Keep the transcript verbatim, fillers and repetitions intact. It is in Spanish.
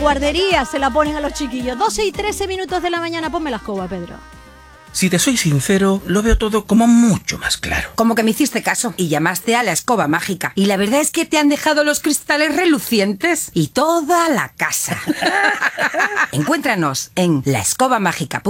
Guardería se la ponen a los chiquillos. doce y trece minutos de la mañana. Ponme la escoba, Pedro. Si te soy sincero, lo veo todo como mucho más claro. Como que me hiciste caso y llamaste a la escoba mágica. Y la verdad es que te han dejado los cristales relucientes y toda la casa. Encuéntranos en la escoba mágica.